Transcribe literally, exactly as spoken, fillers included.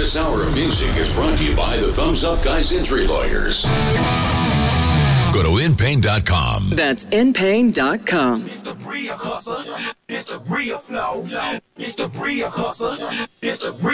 This hour of music is brought to you by the Thumbs Up Guys Injury Lawyers. Go to in pain dot com. That's in pain dot com. It's the real hustle. It's the real flow. It's the real hustle. It's the real